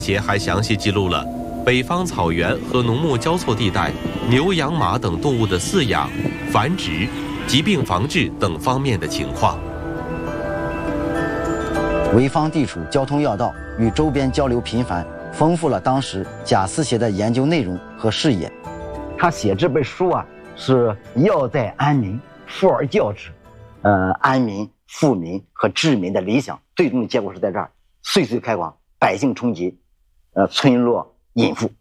且还详细记录了北方草原和农牧交错地带牛羊马等动物的饲养、繁殖、疾病防治等方面的情况。 潍坊地处交通要道，与周边交流频繁，丰富了当时贾思勰的研究内容和视野。他写这本书啊，是要在安民，富而教之。安民、富民和治民的理想，最终的结果是在这儿，岁岁开荒，百姓充饥，村落隐富。